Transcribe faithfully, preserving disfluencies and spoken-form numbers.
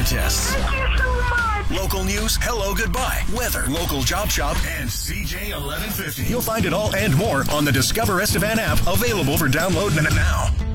contests. Thank you so much. Local news, hello, goodbye, weather, local job shop, and C J eleven fifty. You'll find it all and more on the Discover Estevan app, available for download now.